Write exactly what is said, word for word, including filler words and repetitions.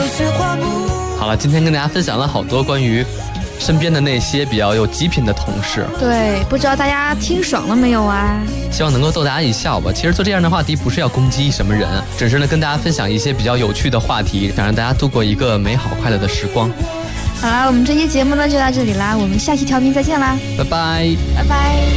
好了，今天跟大家分享了好多关于身边的那些比较有极品的同事。 对，不知道大家听爽了没有啊？ 希望能够逗大家一笑吧。其实做这样的话题不是要攻击什么人，只是呢跟大家分享一些比较有趣的话题，想让大家度过一个美好快乐的时光。 好啦，我们这期节目呢就到这里啦，我们下期调频再见啦， 拜拜， 拜拜。